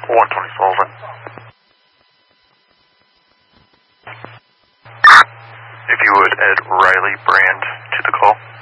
120 Sullivan. If you would add Riley Brand to the call.